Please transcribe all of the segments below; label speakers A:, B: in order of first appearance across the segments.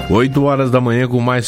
A: 8 horas da manhã com mais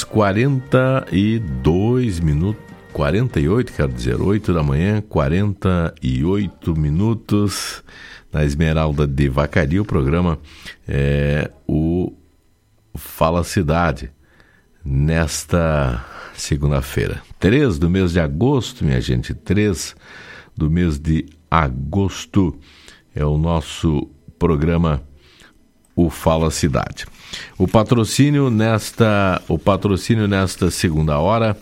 A: 42 minutos, 48, quero dizer, 8 da manhã, 48 minutos, na Esmeralda de Vacaria. O programa é o Fala Cidade, nesta segunda-feira, 3 do mês de agosto, minha gente, 3 do mês de agosto, é o nosso programa, o Fala Cidade. O patrocínio nesta segunda hora,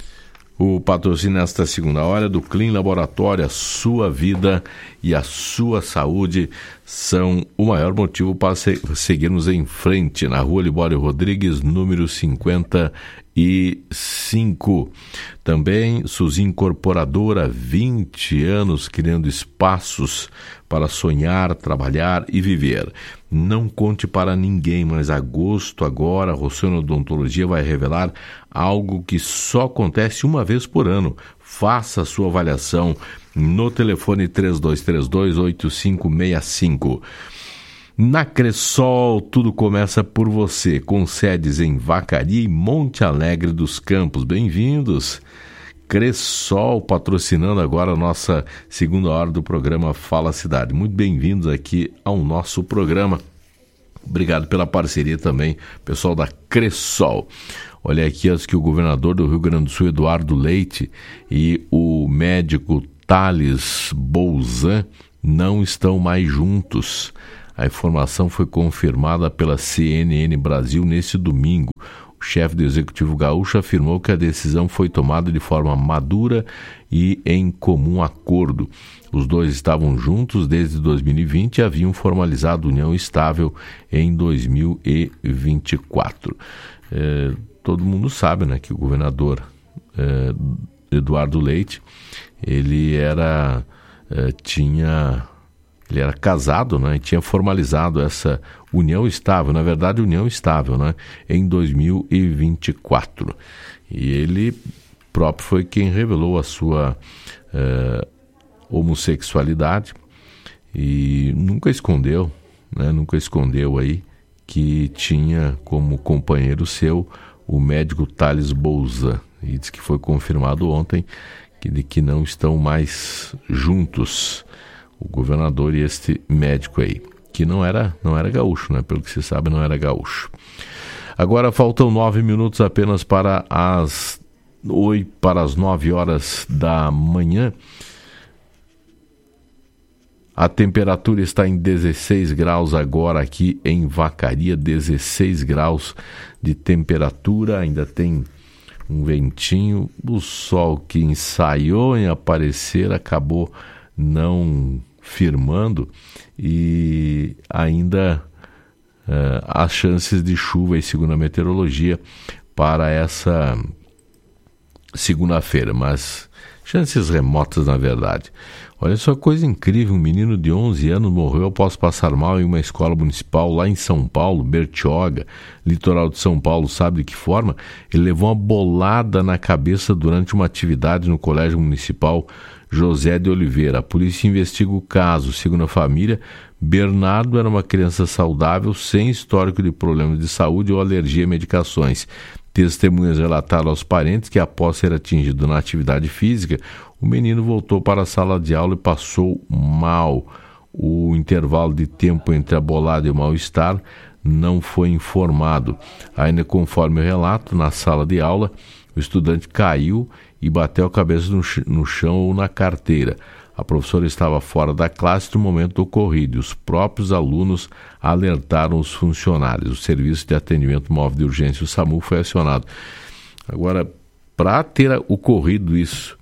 A: do Clean Laboratório, a sua vida e a sua saúde são o maior motivo para seguirmos em frente, na Rua Libório Rodrigues, número 55. Também Suzy Incorporadora, 20 anos criando espaços para sonhar, trabalhar e viver. Não conte para ninguém, mas agosto agora, a Rossano Odontologia vai revelar algo que só acontece uma vez por ano. Faça a sua avaliação no telefone 3232-8565. Na Cressol, tudo começa por você, com sedes em Vacaria e Monte Alegre dos Campos. Bem-vindos! Cressol patrocinando agora a nossa segunda hora do programa Fala Cidade. Muito bem-vindos aqui ao nosso programa. Obrigado pela parceria também, pessoal da Cressol. Olha aqui as que o governador do Rio Grande do Sul, Eduardo Leite, e o médico Thales Bolzan não estão mais juntos. A informação foi confirmada pela CNN Brasil nesse domingo. O chefe do Executivo Gaúcho afirmou que a decisão foi tomada de forma madura e em comum acordo. Os dois estavam juntos desde 2020 e haviam formalizado união estável em 2024. Todo mundo sabe, né, que o governador Eduardo Leite, ele era casado, né, e tinha formalizado essa união estável, na verdade união estável, né, em 2024. E ele próprio foi quem revelou a sua homossexualidade e nunca escondeu aí que tinha como companheiro seu o médico Thales Bolzan, e diz que foi confirmado ontem que não estão mais juntos, o governador e este médico aí, que não era gaúcho, né? Pelo que se sabe, não era gaúcho. Agora faltam 9 minutos apenas para as 9 horas da manhã. A temperatura está em 16 graus agora aqui em Vacaria, 16 graus de temperatura, ainda tem um ventinho, o sol que ensaiou em aparecer acabou não firmando e ainda há chances de chuva, e segundo a meteorologia, para essa segunda-feira, mas chances remotas na verdade. Olha só, coisa incrível, um menino de 11 anos morreu após passar mal em uma escola municipal lá em São Paulo, Bertioga, litoral de São Paulo. Sabe de que forma? Ele levou uma bolada na cabeça durante uma atividade no Colégio Municipal José de Oliveira. A polícia investiga o caso. Segundo a família, Bernardo era uma criança saudável, sem histórico de problemas de saúde ou alergia a medicações. Testemunhas relataram aos parentes que, após ser atingido na atividade física, o menino voltou para a sala de aula e passou mal. O intervalo de tempo entre a bolada e o mal-estar não foi informado. Ainda conforme o relato, na sala de aula, o estudante caiu e bateu a cabeça no chão ou na carteira. A professora estava fora da classe no momento do ocorrido e os próprios alunos alertaram os funcionários. O Serviço de Atendimento Móvel de Urgência, o SAMU, foi acionado. Agora, para ter ocorrido isso,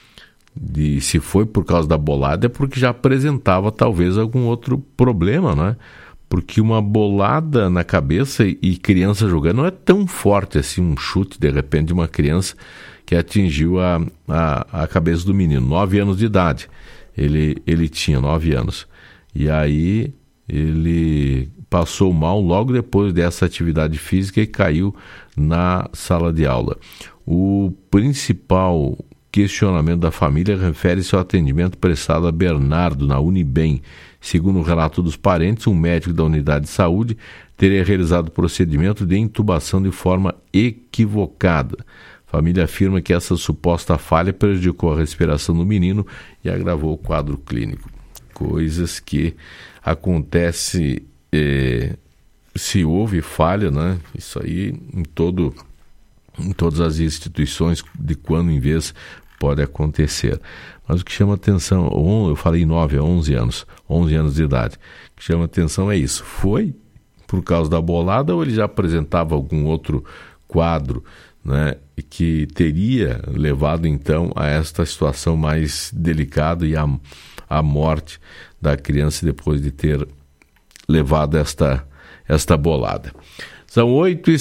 A: se foi por causa da bolada, é porque já apresentava talvez algum outro problema, né? Porque uma bolada na cabeça e criança jogando não é tão forte assim, um chute de repente de uma criança que atingiu a cabeça do menino. 9 anos de idade, ele tinha 9 anos. E aí ele passou mal logo depois dessa atividade física e caiu na sala de aula. O principal questionamento da família refere-se ao atendimento prestado a Bernardo na Unibem. Segundo o relato dos parentes, um médico da unidade de saúde teria realizado o procedimento de intubação de forma equivocada. A família afirma que essa suposta falha prejudicou a respiração do menino e agravou o quadro clínico. Coisas que acontecem se houve falha, né? Isso aí em todas as instituições, de quando em vez pode acontecer. Mas o que chama atenção, eu falei 9 a 11 anos de idade, o que chama atenção é isso. Foi por causa da bolada ou ele já apresentava algum outro quadro, né, que teria levado então a esta situação mais delicada e a morte da criança depois de ter levado esta bolada. São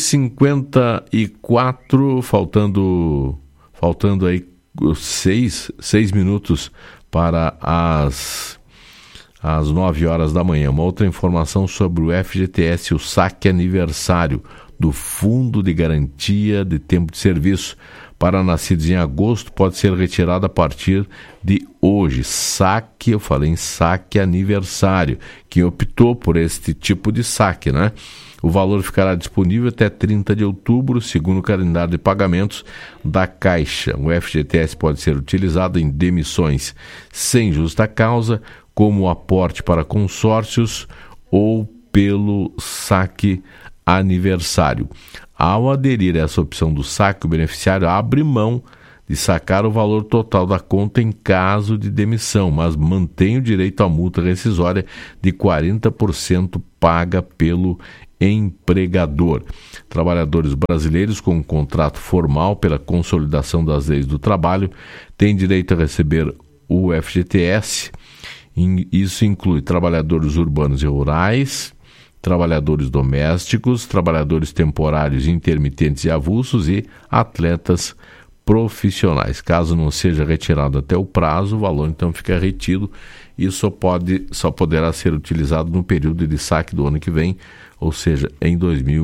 A: 8h54, faltando aí 6 minutos para as 9 horas da manhã. Uma outra informação sobre o FGTS, o saque aniversário do Fundo de Garantia de Tempo de Serviço para nascidos em agosto pode ser retirado a partir de hoje. Saque, eu falei em saque aniversário. Quem optou por este tipo de saque, né? O valor ficará disponível até 30 de outubro, segundo o calendário de pagamentos da Caixa. O FGTS pode ser utilizado em demissões sem justa causa, como aporte para consórcios ou pelo saque aniversário. Ao aderir a essa opção do saque, o beneficiário abre mão de sacar o valor total da conta em caso de demissão, mas mantém o direito à multa rescisória de 40% paga pelo empregador. Trabalhadores brasileiros com um contrato formal pela Consolidação das Leis do Trabalho têm direito a receber o FGTS. Isso inclui trabalhadores urbanos e rurais, trabalhadores domésticos, trabalhadores temporários, intermitentes e avulsos e atletas profissionais. Caso não seja retirado até o prazo, o valor então fica retido e só poderá ser utilizado no período de saque do ano que vem, ou seja, em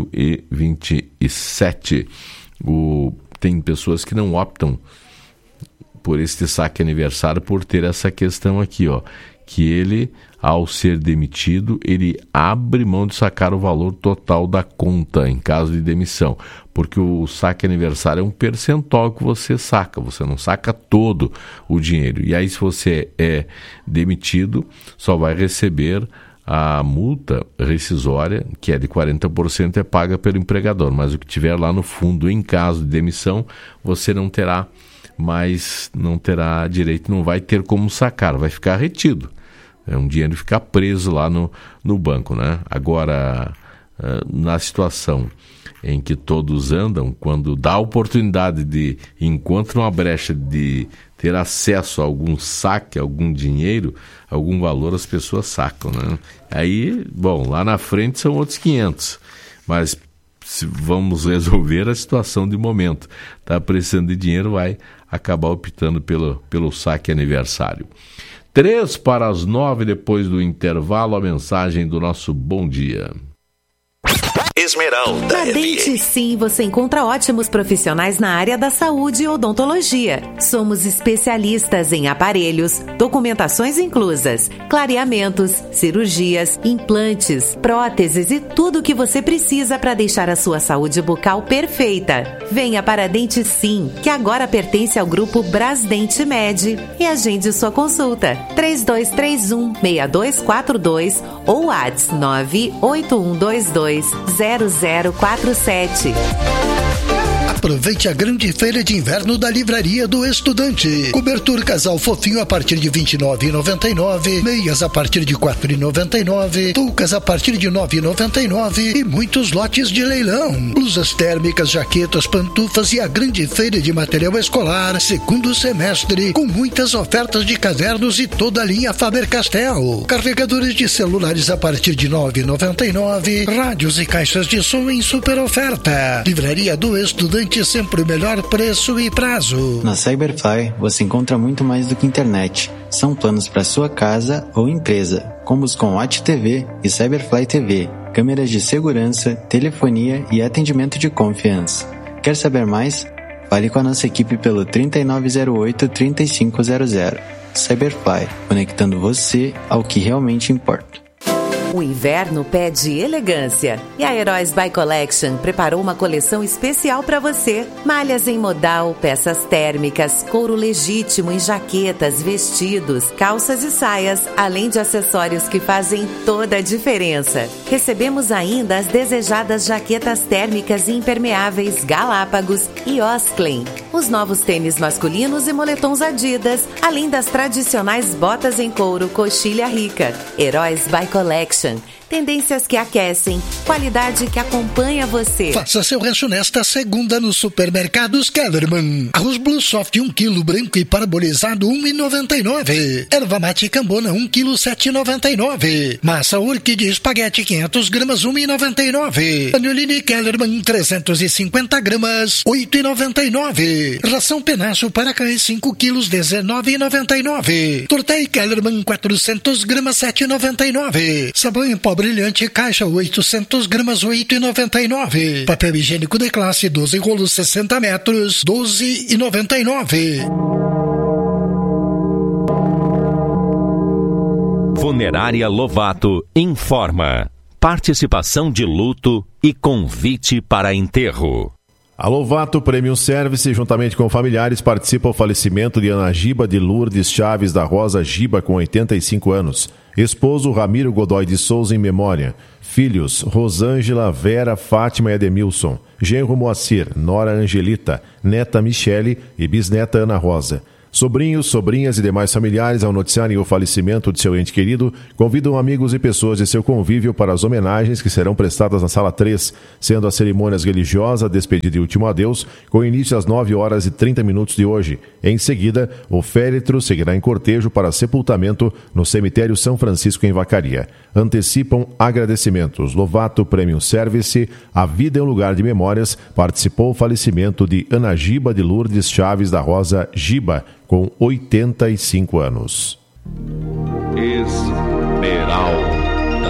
A: 2027. Tem pessoas que não optam por este saque aniversário por ter essa questão aqui, que ele, ao ser demitido, ele abre mão de sacar o valor total da conta em caso de demissão, porque o saque aniversário é um percentual que você saca, você não saca todo o dinheiro. E aí, se você é demitido, só vai receber a multa rescisória, que é de 40%, é paga pelo empregador, mas o que tiver lá no fundo, em caso de demissão, você não terá direito, não vai ter como sacar, vai ficar retido. É um dinheiro ficar preso lá no banco, né? Agora, na situação em que todos andam, quando dá a oportunidade de, encontram uma brecha de ter acesso a algum saque, algum dinheiro, algum valor, as pessoas sacam, né? Aí, bom, lá na frente são outros 500, mas se vamos resolver a situação de momento, está precisando de dinheiro, vai acabar optando pelo saque aniversário. 8:03, depois do intervalo, a mensagem do nosso bom dia.
B: Esmeralda. Na Dente Sim, você encontra ótimos profissionais na área da saúde e odontologia. Somos especialistas em aparelhos, documentações inclusas, clareamentos, cirurgias, implantes, próteses e tudo o que você precisa para deixar a sua saúde bucal perfeita. Venha para a Dente Sim, que agora pertence ao grupo Brasdente Med, e agende sua consulta. 3231-6242 ou WhatsApp 981220047.
C: Aproveite a grande feira de inverno da Livraria do Estudante. Cobertura casal fofinho a partir de R$ 29,99, meias a partir de R$ 4,99, toucas a partir de R$ 9,99 e muitos lotes de leilão. Blusas térmicas, jaquetas, pantufas e a grande feira de material escolar, segundo semestre, com muitas ofertas de cadernos e toda a linha Faber-Castell. Carregadores de celulares a partir de R$ 9,99, rádios e caixas de som em super oferta. Livraria do Estudante, sempre o melhor preço e prazo.
D: Na Cyberfly você encontra muito mais do que internet. São planos para sua casa ou empresa, combos com Watch TV e Cyberfly TV, câmeras de segurança, telefonia e atendimento de confiança. Quer saber mais? Fale com a nossa equipe pelo 3908-3500. Cyberfly, conectando você ao que realmente importa.
B: O inverno pede elegância e a Heróis by Collection preparou uma coleção especial para você. Malhas em modal, peças térmicas, couro legítimo em jaquetas, vestidos, calças e saias, além de acessórios que fazem toda a diferença. Recebemos ainda as desejadas jaquetas térmicas e impermeáveis Galápagos e Osklen, os novos tênis masculinos e moletons Adidas, além das tradicionais botas em couro Coxilha Rica. Heróis by Collection. Tendências que aquecem, qualidade que acompanha você.
C: Faça seu rancho nesta segunda nos supermercados Kellerman. Arroz Blue Soft 1 kg branco e parabolizado 1,99. Erva mate Cambona 1 kg 7,99. Massa orquídea espaguete 500 gramas 1,99. Panolini Kellerman 350 gramas 8,99. Ração penacho para cães 5 kg 19,99. Tortei Kellerman 400 gramas 7,99. Sabão em pó brilhante caixa 800 gramas 8,99. Papel higiênico de classe 12 rolos 60 metros 12,99.
E: Funerária Lovato informa. Participação de luto e convite para enterro.
F: A Lovato Premium Service, juntamente com familiares, participa ao falecimento de Ana Giba de Lourdes Chaves da Rosa Giba, com 85 anos. Esposo Ramiro Godoy de Souza em memória. Filhos Rosângela, Vera, Fátima e Ademilson. Genro Moacir, Nora Angelita, neta Michele e bisneta Ana Rosa. Sobrinhos, sobrinhas e demais familiares, ao noticiarem o falecimento de seu ente querido, convidam amigos e pessoas de seu convívio para as homenagens que serão prestadas na Sala 3, sendo as cerimônias religiosas, despedida e último adeus, com início às 9h30 de hoje. Em seguida, o féretro seguirá em cortejo para sepultamento no cemitério São Francisco, em Vacaria. Antecipam agradecimentos. Lovato Premium Service, a vida é um lugar de memórias, participou o falecimento de Ana Giba de Lourdes Chaves da Rosa Giba, com 85 anos.
E: Esmeralda.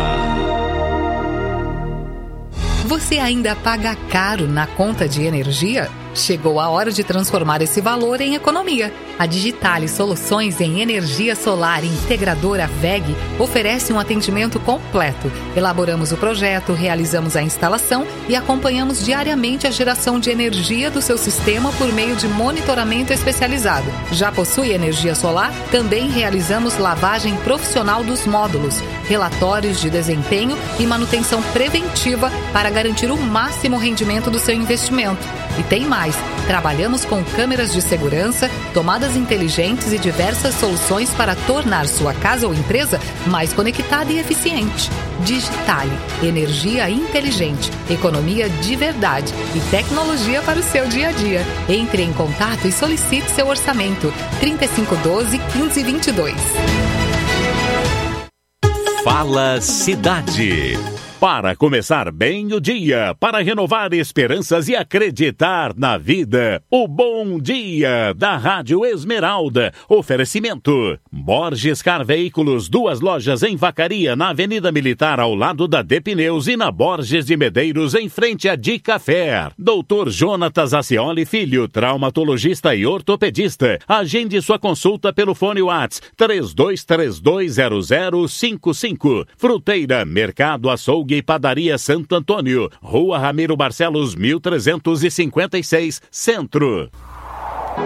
G: Você ainda paga caro na conta de energia? Chegou a hora de transformar esse valor em economia. A Digitale Soluções em Energia Solar Integradora VEG oferece um atendimento completo. Elaboramos o projeto, realizamos a instalação e acompanhamos diariamente a geração de energia do seu sistema por meio de monitoramento especializado. Já possui energia solar? Também realizamos lavagem profissional dos módulos, relatórios de desempenho e manutenção preventiva para garantir o máximo rendimento do seu investimento. E tem mais, trabalhamos com câmeras de segurança, tomadas inteligentes e diversas soluções para tornar sua casa ou empresa mais conectada e eficiente. Digitale, energia inteligente, economia de verdade e tecnologia para o seu dia a dia. Entre em contato e solicite seu orçamento. 3512-1522.
H: Fala Cidade. Para começar bem o dia, para renovar esperanças e acreditar na vida. O Bom Dia da Rádio Esmeralda. Oferecimento: Borges Car Veículos, 2 lojas em Vacaria, na Avenida Militar, ao lado da Depneus, e na Borges de Medeiros, em frente a De Café. Dr. Jonatas Acioli Filho, traumatologista e ortopedista. Agende sua consulta pelo fone WhatsApp 32320055. Fruteira, Mercado Açougue e Padaria Santo Antônio, Rua Ramiro Barcelos, 1356, Centro.